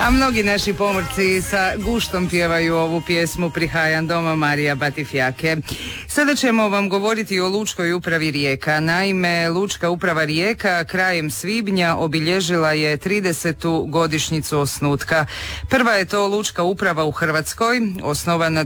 A mnogi naši pomorci sa guštom pjevaju ovu pjesmu Prihajan doma Marija Batifjake. Sada ćemo vam govoriti o Lučkoj upravi Rijeka. Naime, Lučka uprava Rijeka krajem svibnja obilježila je 30. godišnjicu osnutka. Prva je to lučka uprava u Hrvatskoj, osnovana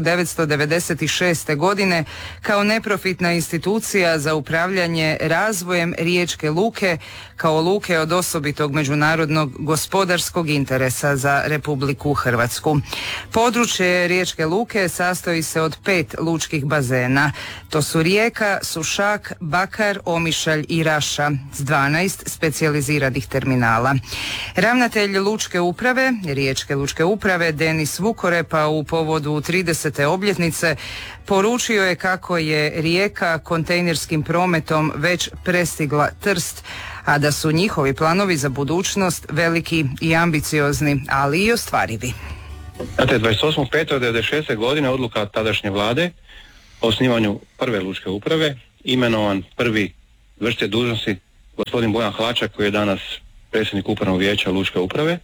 1996. godine kao neprofitna institucija za upravljanje razvojem riječke luke kao luke od osobitog međunarodnog gospodarskog interesa za Republiku Hrvatsku. Područje riječke luke sastoji se od 5 lučkih bazena. To su Rijeka, Sušak, Bakar, Omišalj i Raša s 12 specijaliziranih terminala. Ravnatelj lučke uprave, riječke lučke uprave, Denis Vukorepa u povodu 30. obljetnice poručio je kako je Rijeka kontejnerskim prometom već prestigla Trst, a da su njihovi planovi za budućnost veliki i ambiciozni, ali i ostvarivi. Znate, 28.5.1996. godine odluka tadašnje vlade o osnivanju prve lučke uprave, imenovan prvi vršitelj dužnosti gospodin Bojan Hlačak, koji je danas predsjednik upravnog vijeća lučke uprave.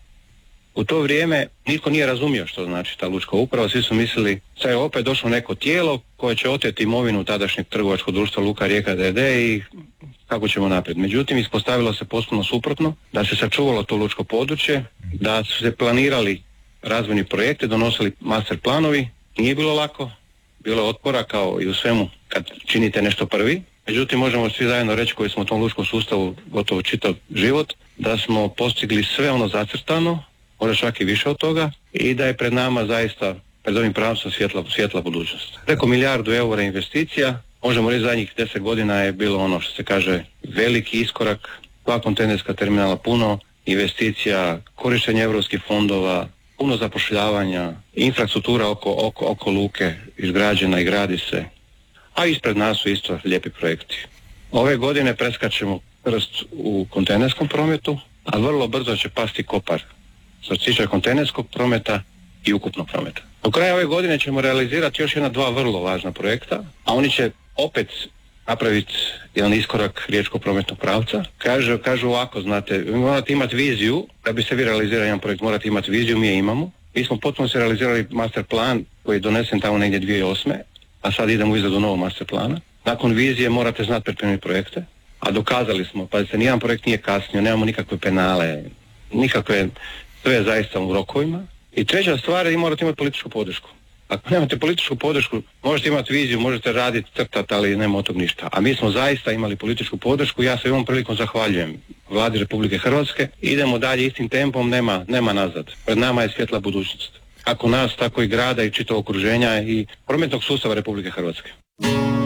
U to vrijeme nitko nije razumio što znači ta lučka uprava, svi su mislili sad je opet došlo neko tijelo koje će oteti imovinu tadašnjeg trgovačkog društva Luka Rijeka d.d. i kako ćemo naprijed. Međutim, ispostavilo se potpuno suprotno, da se sačuvalo to lučko područje, da su se planirali razvojni projekti, donosili master planovi. Nije bilo lako, bilo je otpora kao i u svemu kad činite nešto prvi. Međutim, možemo svi zajedno reći koji smo u tom lučkom sustavu gotovo čitav život, da smo postigli sve ono zacrtano, možda čak i više od toga, i da je pred nama zaista, pred ovim pravcom svjetla budućnost. Preko 1 milijardu eura investicija, možemo reći zadnjih 10 godina je bilo ono što se kaže veliki iskorak, 2 kontejnerska terminala, puno investicija, korištenje europskih fondova, puno zapošljavanja, infrastruktura oko luke izgrađena i gradi se, a ispred nas su isto lijepi projekti. Ove godine preskačemo prst u kontejnerskom prometu, a vrlo brzo će pasti Kopar što se tiče kontejnerskog prometa i ukupnog prometa. Do kraja ove godine ćemo realizirati još 2 vrlo važna projekta, a oni će opet napraviti jedan iskorak riječkog prometnog pravca. Kažu ovako, znate, vi morate imati viziju, da bi se vi realizirali jedan projekt, morate imati viziju, mi je imamo. Mi smo potpuno se realizirali master plan koji je donesen tamo negdje 2008. a sad idemo u izradu novog master plana. Nakon vizije morate znati pripremiti projekte, a dokazali smo, pazite, nijedan projekt nije kasnio, nemamo nikakve penale, nikakve, sve je zaista u rokovima. I treća stvar je morate imati političku podršku. Ako nemate političku podršku, možete imati viziju, možete raditi, crtati, ali nema od tog ništa. A mi smo zaista imali političku podršku, ja se ovom prilikom zahvaljujem Vladi Republike Hrvatske. Idemo dalje istim tempom, nema nazad. Pred nama je svjetla budućnost. Kako nas, tako i grada i čitavog okruženja i prometnog sustava Republike Hrvatske.